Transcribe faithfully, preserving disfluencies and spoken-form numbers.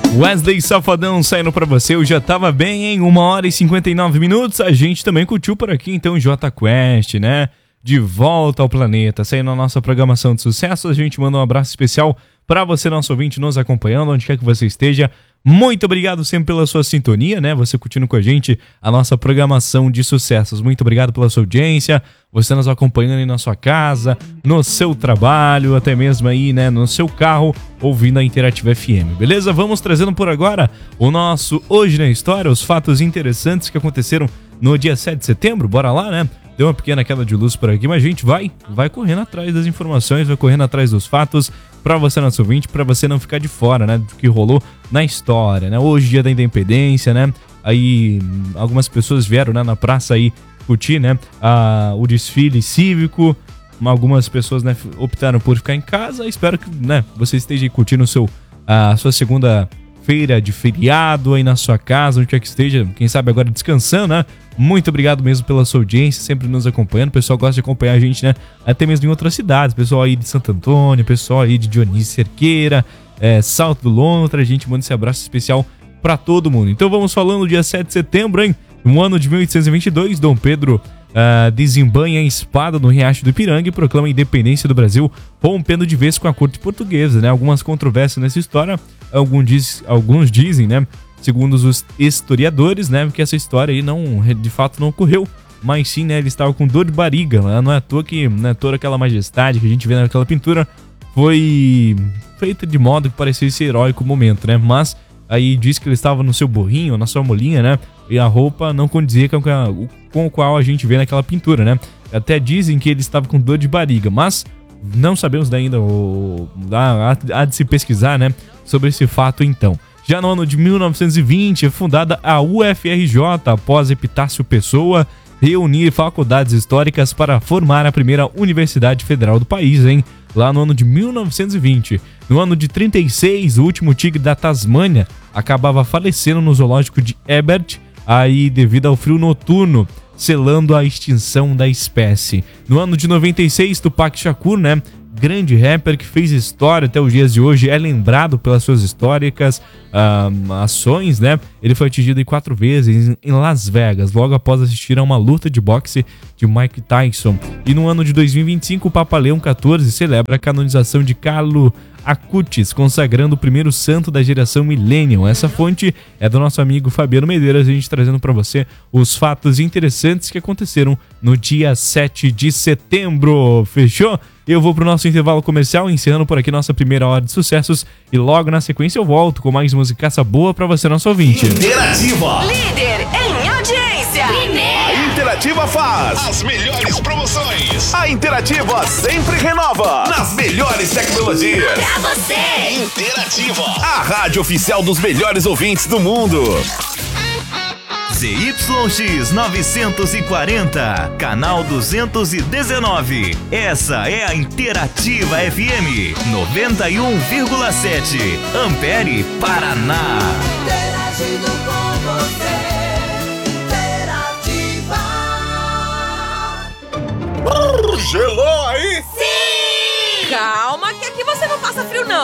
Wesley Safadão saindo pra você, eu já tava bem, hein? uma hora e cinquenta e nove minutos, a gente também curtiu por aqui, então, Jota Quest, né? De volta ao planeta, saindo a nossa programação de sucesso, a gente manda um abraço especial pra você, nosso ouvinte, nos acompanhando, onde quer que você esteja. Muito obrigado sempre pela sua sintonia, né? Você curtindo com a gente a nossa programação de sucessos. Muito obrigado pela sua audiência, você nos acompanhando aí na sua casa, no seu trabalho, até mesmo aí, né, no seu carro, ouvindo a Interativa F M, beleza? Vamos trazendo por agora o nosso Hoje na História, os fatos interessantes que aconteceram no dia sete de setembro. Bora lá, né? Deu uma pequena queda de luz por aqui, mas a gente vai, vai correndo atrás das informações, vai correndo atrás dos fatos, pra você, nosso ouvinte, pra você não ficar de fora, né, do que rolou na história, né? Hoje, dia da Independência, né? Aí, algumas pessoas vieram, né, na praça aí curtir, né, a, o desfile cívico. Algumas pessoas, né, optaram por ficar em casa. Espero que, né, você esteja aí curtindo o seu, a sua segunda-feira de feriado aí na sua casa, onde quer que esteja, quem sabe agora descansando, né? Muito obrigado mesmo pela sua audiência, sempre nos acompanhando. O pessoal gosta de acompanhar a gente, né, até mesmo em outras cidades. Pessoal aí de Santo Antônio, pessoal aí de Dionísio Cerqueira, é, Salto do Lontra. A gente manda esse abraço especial pra todo mundo. Então vamos falando do dia sete de setembro, hein? No ano de mil oitocentos e vinte e dois, Dom Pedro uh, desembanha a espada no Riacho do Ipiranga e proclama a independência do Brasil, rompendo de vez com a corte portuguesa, né? Algumas controvérsias nessa história, alguns, diz, alguns dizem, né, segundo os historiadores, né, que essa história aí não, de fato não ocorreu, mas sim, né, ele estava com dor de barriga, né? Não é à toa que, né, toda aquela majestade que a gente vê naquela pintura foi feita de modo que parecia esse heróico momento, né? Mas aí diz que ele estava no seu burrinho, na sua molinha, né? E a roupa não condizia com, a, com o qual a gente vê naquela pintura, né? Até dizem que ele estava com dor de barriga, mas não sabemos ainda, ou, há, há de se pesquisar, né, sobre esse fato então. Já no ano de mil novecentos e vinte, é fundada a U F R J após Epitácio Pessoa reunir faculdades históricas para formar a primeira universidade federal do país, hein? Lá no ano de mil novecentos e vinte. No ano de trinta e seis, o último tigre da Tasmânia acabava falecendo no zoológico de Herbert, aí devido ao frio noturno, selando a extinção da espécie. No ano de noventa e seis, Tupac Shakur, né, grande rapper que fez história até os dias de hoje, é lembrado pelas suas históricas uh, ações, né? Ele foi atingido em quatro vezes em Las Vegas, logo após assistir a uma luta de boxe de Mike Tyson. E no ano de dois mil e vinte e cinco, o Papa Leão quatorze celebra a canonização de Carlo Acutis, consagrando o primeiro santo da geração Millennium. Essa fonte é do nosso amigo Fabiano Medeiros, a gente trazendo para você os fatos interessantes que aconteceram no dia sete de setembro. Fechou? Eu vou pro nosso intervalo comercial, encerrando por aqui nossa primeira hora de sucessos, e logo na sequência eu volto com mais musicaça boa pra você, nosso ouvinte. Interativa, líder em audiência. Primeira. A Interativa faz as melhores promoções. A Interativa sempre renova nas melhores tecnologias. Pra você. Interativa, a rádio oficial dos melhores ouvintes do mundo. Z Y X novecentos e quarenta, canal duzentos e dezenove. Essa é a Interativa F M noventa e um vírgula sete, Ampere, Paraná.